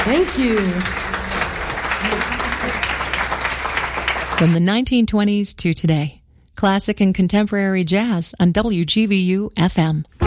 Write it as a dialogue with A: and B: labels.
A: Thank you.
B: From the 1920s to today, classic and contemporary jazz on WGVU FM.